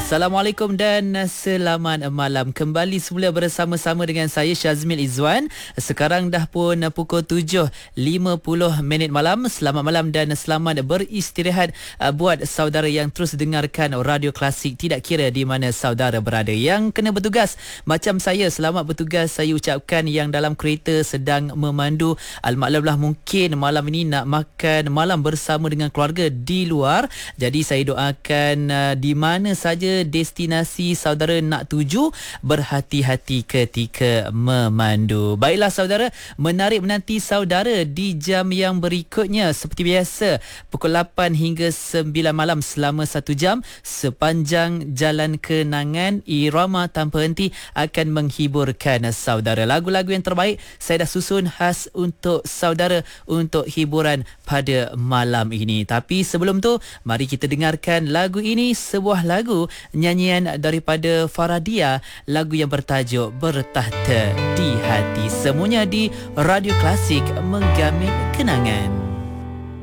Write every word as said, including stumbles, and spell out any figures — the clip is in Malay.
Assalamualaikum dan selamat malam. Kembali semula bersama-sama dengan saya Syazmil Izwan. Sekarang dah pun pukul tujuh lima puluh minit malam. Selamat malam dan selamat beristirahat buat saudara yang terus dengarkan Radio Klasik, tidak kira di mana saudara berada. Yang kena bertugas macam saya, selamat bertugas saya ucapkan. Yang dalam kereta sedang memandu, al-maklumlah mungkin malam ini nak makan malam bersama dengan keluarga di luar. Jadi saya doakan uh, di mana saja destinasi saudara nak tuju, berhati-hati ketika memandu. Baiklah saudara, menarik menanti saudara di jam yang berikutnya. Seperti biasa, pukul lapan hingga sembilan malam selama satu jam, sepanjang jalan kenangan, irama tanpa henti akan menghiburkan saudara. Lagu-lagu yang terbaik saya dah susun khas untuk saudara untuk hiburan pada malam ini. Tapi sebelum tu, mari kita dengarkan lagu ini, sebuah lagu nyanyian daripada Faradia, lagu yang bertajuk Bertahta di Hati. Semuanya di Radio Klasik, menggamit kenangan.